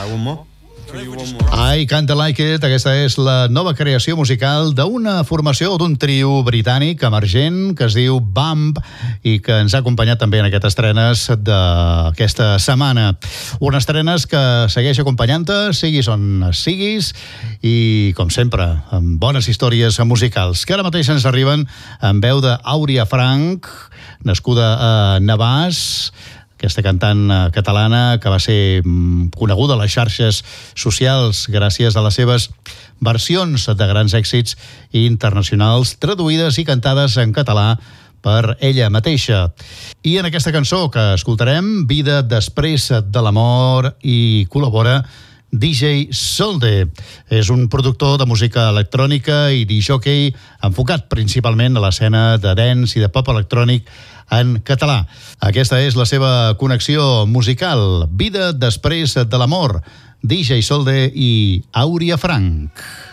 I Can't Like It, aquesta és la nova creació musical d'una formació o d'un trio britànic emergent que es diu Bump i que ens ha acompanyat també en aquestes estrenes d'aquesta setmana. Unes estrenes que segueix acompanyant-te, siguis on siguis i, com sempre, amb bones històries musicals que ara mateix ens arriben en veu d'Àuria Franch, nascuda a Navàs, aquesta cantant catalana que va ser coneguda a les xarxes socials gràcies a les seves versions de grans èxits internacionals traduïdes i cantades en català per ella mateixa. I en aquesta cançó que escoltarem, Vida després de l'amor, i col·labora DJ Solde. És un productor de música electrònica i disc-jockey enfocat principalment a l'escena de dance i de pop electrònic en català. Aquesta és la seva connexió musical. Vida després de l'amor. DJ Solde i Àuria Franch.